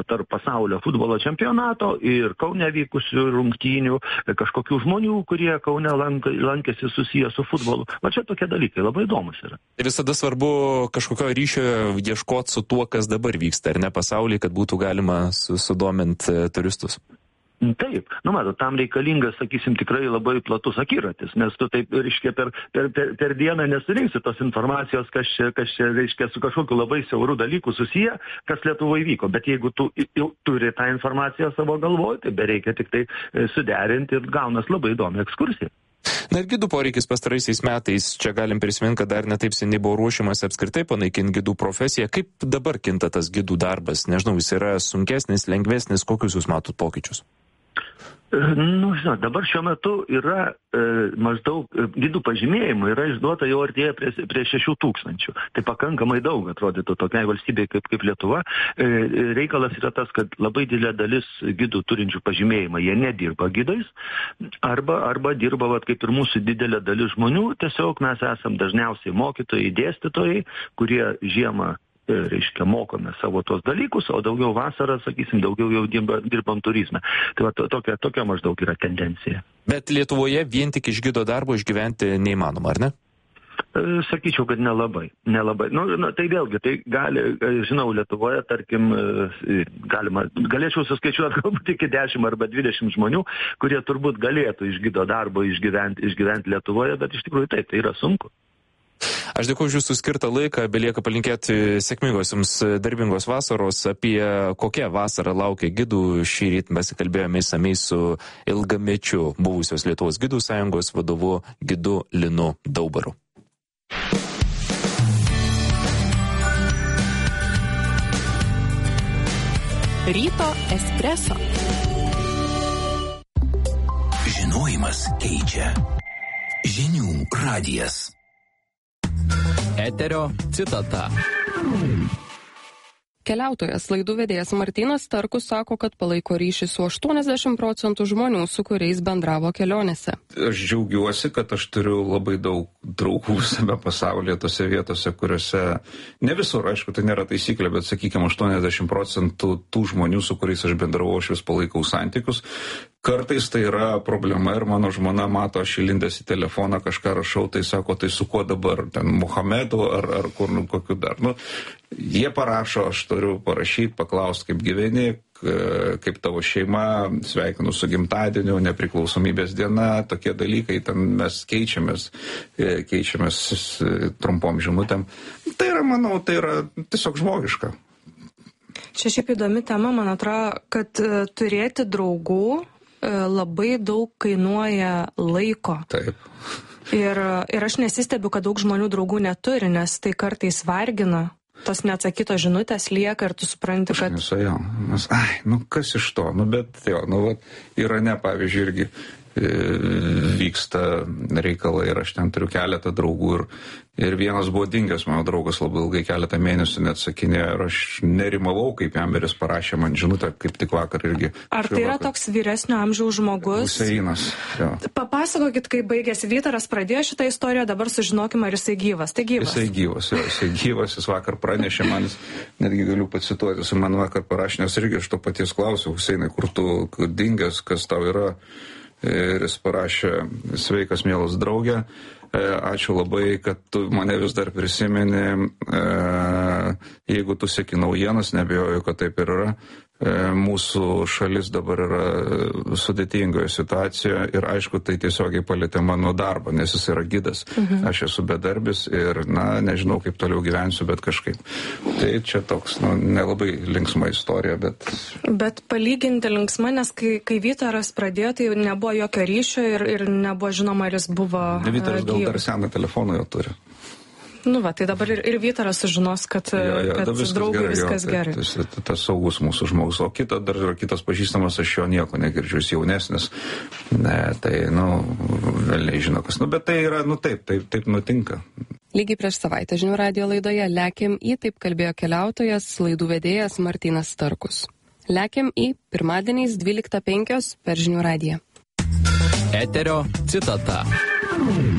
tarp pasaulio futbolo čempionato ir Kaune vykusių rungtynių, kažkokių žmonių, kurie Kaune lankėsi susiję su futbolu. Va čia tokie dalykai labai įdomus yra. Visada svarbu kažkokio ryšio ieškoti su tuo, kas dabar vyksta, ar ne pasaulyje, kad būtų galima sudominti turistus. Taip, matot, tam reikalingas, sakysim, tikrai labai platus akiratis, nes tu taip, reiškia, per dieną nesurinksi tos informacijos, kas čia, reiškia, su kažkokiu labai siauru dalyku susiję, kas Lietuvoje vyko, bet jeigu tu jau turi tą informaciją savo galvoje, tai bereikia tik tai suderinti ir gaunas labai įdomi ekskursija. Na ir gidų poreikis pastaraisiais metais, čia galim prisiminti, kad dar netaip seniai buvo ruošimas apskritai panaikinti gidų profesiją. Kaip dabar kinta tas gidų darbas? Nežinau, jis yra sunkesnis, lengvesnis, kokius jūs matot pokyčius? Žinot, dabar šiuo metu yra maždaug gidų pažymėjimų yra išduota jau artėja prie 6,000. Tai pakankamai daug, atrodytų, tokiai valstybei kaip Lietuva. Reikalas yra tas, kad labai didelė dalis gidų turinčių pažymėjimą, jie nedirba gidais, arba dirba, kaip ir mūsų didelė dalis žmonių, tiesiog mes esam dažniausiai mokytojai, dėstytojai, kurie žiemą reiškia, mokome savo tos dalykus, o daugiau vasarą, sakysim, daugiau jau dirbam turizme. Tai va, tokia maždaug yra tendencija. Bet Lietuvoje vien tik iš gido darbo išgyventi neįmanoma, ar ne? Sakyčiau, kad nelabai. Tai vėlgi, tai gali, žinau, Lietuvoje, tarkim, galėčiau suskaičiuoti galbūt iki 10 arba 20 žmonių, kurie turbūt galėtų iš gido darbo išgyventi Lietuvoje, bet iš tikrųjų taip, tai yra sunku. Aš dėkuoju už jūsų skirtą laiką, belieka palinkėti sėkmingos jums darbingos vasaros. Apie kokią vasarą laukia gidų šį rytą mes kalbėjome išsamiai su ilgamečiu buvusios Lietuvos gidų sąjungos vadovu gidu Linu Daubaru. Ryto espreso. Žinojimas keičia. Žinių radijas. Eterio citata. Keliautojas, laidų vedėjas Martynas Starkus sako, kad palaiko ryšį su 80% žmonių, su kuriais bendravo kelionėse. Aš džiaugiuosi, kad aš turiu labai daug draugų visame pasaulyje, tose vietose, kuriuose, ne visur, aišku, tai nėra taisyklė, bet, sakykime, 80% tų žmonių, su kuriais aš bendravau, aš vis palaikau santykius. Kartais tai yra problema ir mano žmona mato, aš įlindęs į telefoną kažką rašau, tai sako, tai su kuo dabar, ten Muhamedu ar kur, kokiu dar. Jie parašo, aš turiu parašyti, paklausti, kaip gyveni, kaip tavo šeima, sveikinu su gimtadieniu, nepriklausomybės diena, tokie dalykai, ten mes keičiamės trumpom žinutėm. Tai yra, manau, tai yra tiesiog žmogiška. Čia šiaip įdomi tema, man atrodo, kad turėti draugų labai daug kainuoja laiko. Taip. Ir aš nesistebiu, kad daug žmonių draugų neturi, nes tai kartais vargina. Tos neatsakytos žinutės lieka ir tu supranti, kad... Kas iš to? Bet Irane, pavyzdžiui, irgi vyksta reikalai ir aš ten turiu keletą draugų ir vienas buvo dingęs, mano draugas labai ilgai keletą mėnesių neatsakinėjo ir aš nerimavau, kaip jam ir jis parašė man žinutę, kaip tik vakar irgi. Ar tai yra toks vyresnio amžiaus žmogus? Huseinas, jo. Papasakokit, kaip baigėsi. Vytaras pradėjo šitą istoriją, dabar sužinokim, ar jisai gyvas. Tai gyvas. Jisai gyvas, jis vakar pranešė man, netgi galiu pacituoti, jis man vakar parašė, nes irgi aš to paties klausiau, Huseinai, kur tu dingęs, kas tau yra. Ir jis parašė, sveikas, mielas draugė, ačiū labai, kad tu mane vis dar prisimeni, jeigu tu seki naujienas, nebijoju, kad taip ir yra. Mūsų šalis dabar yra sudėtingoje situacijoje ir aišku, tai tiesiogiai palietė mano darbą, nes jis yra gidas. Aš esu bedarbis ir, nežinau, kaip toliau gyvensiu, bet kažkaip. Tai čia toks, nelabai linksma istorija, bet... Bet palyginti linksma, nes kai Vytaras pradėjo, tai nebuvo jokio ryšio ir nebuvo žinoma, ar jis buvo... Vytaras gal dar seną telefoną jau turi. Tai dabar ir Vytaras sužinos, kad draugui viskas gerai. Tas saugus mūsų žmogus. O kitas pažįstamas, aš jo nieko negirdžiu, jis jaunesnis. Vėliai žino kas. Bet tai yra, taip nutinka. Lygiai prieš savaitę Žinių radijo laidoje Lekiam į, taip kalbėjo keliautojas, laidų vedėjas Martynas Starkus. Lekiam į pirmadieniais 12:05 per Žinių radiją. Eterio citata.